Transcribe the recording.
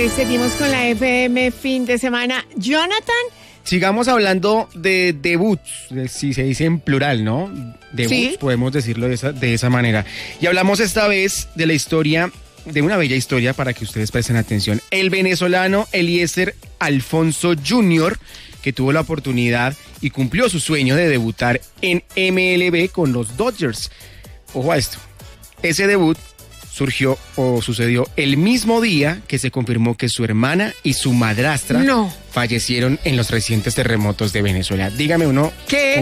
Seguimos con la FM fin de semana. Jonathan. Sigamos hablando de debuts, si se dice en plural, ¿no? Debuts, sí. Podemos decirlo de esa manera. Y hablamos esta vez de la historia, de una bella historia para que ustedes presten atención. El venezolano Eliezer Alfonso Jr., que tuvo la oportunidad y cumplió su sueño de debutar en MLB con los Dodgers. Ojo a esto, ese debut surgió o sucedió el mismo día que se confirmó que su hermana y su madrastra fallecieron en los recientes terremotos de Venezuela. Dígame uno, ¿qué?